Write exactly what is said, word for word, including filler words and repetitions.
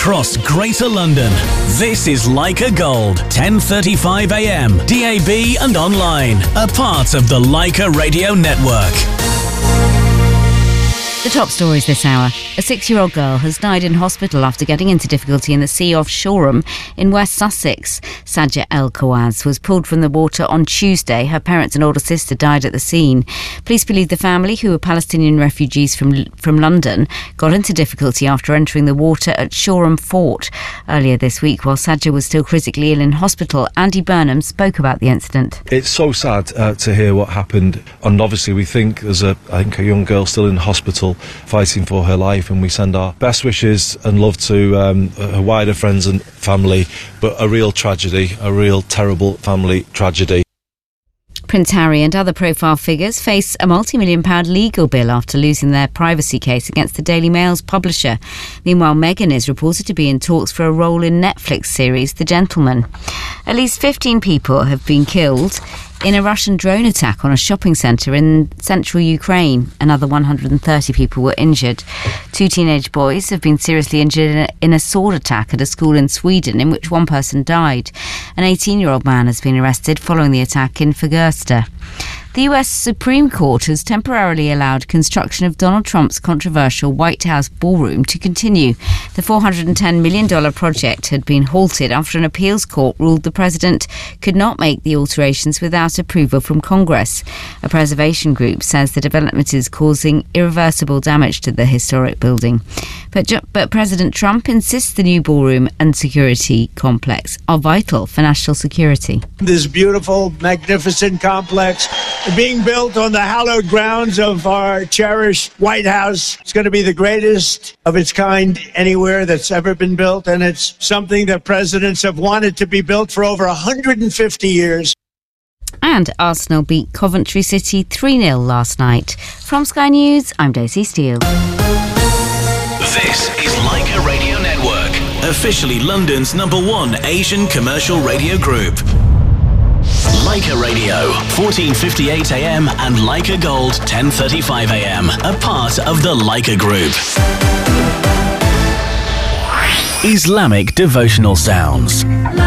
across Greater London. This is Leica Gold, ten thirty-five a m, D A B and online. A part of the Leica Radio Network. The top stories this hour. A six-year-old girl has died in hospital after getting into difficulty in the sea off Shoreham in West Sussex. Sajja El Kawaz was pulled from the water on Tuesday. Her parents and older sister died at the scene. Police believe the family, who were Palestinian refugees from from London, got into difficulty after entering the water at Shoreham Fort. Earlier this week, while Sajja was still critically ill in hospital, Andy Burnham spoke about the incident. It's so sad uh, to hear what happened, and obviously we think there's a, I think a young girl still in hospital fighting for her life, and we send our best wishes and love to um, her wider friends and family, but a real tragedy, a real terrible family tragedy. Prince Harry and other profile figures face a multi-million pound legal bill after losing their privacy case against the Daily Mail's publisher. Meanwhile, Meghan is reported to be in talks for a role in Netflix series The Gentleman. At least fifteen people have been killed in a Russian drone attack on a shopping centre in central Ukraine. Another one hundred thirty people were injured. Two teenage boys have been seriously injured in a, in a sword attack at a school in Sweden in which one person died. An eighteen-year-old man has been arrested following the attack in Fagersta. The U S Supreme Court has temporarily allowed construction of Donald Trump's controversial White House ballroom to continue. The four hundred ten million dollars project had been halted after an appeals court ruled the president could not make the alterations without approval from Congress. A preservation group says the development is causing irreversible damage to the historic building. But, but President Trump insists the new ballroom and security complex are vital for national security. This beautiful, magnificent complex being built on the hallowed grounds of our cherished White House. It's going to be the greatest of its kind anywhere that's ever been built, and it's something that presidents have wanted to be built for over one hundred fifty years. And Arsenal beat Coventry City three nil last night. From Sky News, I'm Daisy Steele. This is Leica Radio Network, officially London's number one Asian commercial radio group. Leica Radio, fourteen fifty-eight a m and Leica Gold, ten thirty-five a m, a part of the Leica Group. Islamic devotional sounds.